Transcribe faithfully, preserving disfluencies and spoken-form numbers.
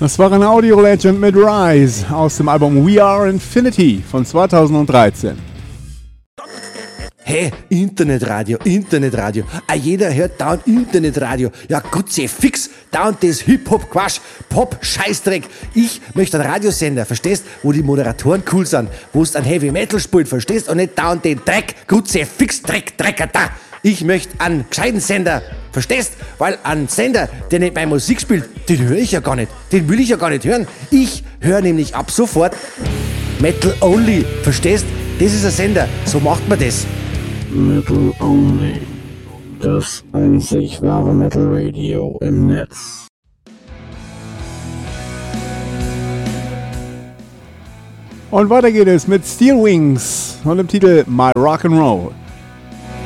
Das war ein Audio Legend mit Rise aus dem Album We Are Infinity von zweitausenddreizehn. Hey, Internetradio, Internetradio. Ah, jeder hört dauernd Internetradio. Ja, Gott sei fix. Dauernd das Hip-Hop-Quatsch, Pop-Scheißdreck. Ich möchte einen Radiosender, verstehst? Wo die Moderatoren cool sind. Wo es ein Heavy-Metal spielt, verstehst? Und nicht dauernd den Dreck. Gott sei fix, Dreck, Drecker, da. Ich möchte einen gescheiten Sender, verstehst? Weil ein Sender, der nicht meine Musik spielt, den höre ich ja gar nicht. Den will ich ja gar nicht hören. Ich höre nämlich ab sofort Metal Only, verstehst? Das ist ein Sender, so macht man das. Metal Only. Das einzig wahre Metal Radio im Netz. Und weiter geht es mit Steel Wings und dem Titel My Rock'n'Roll.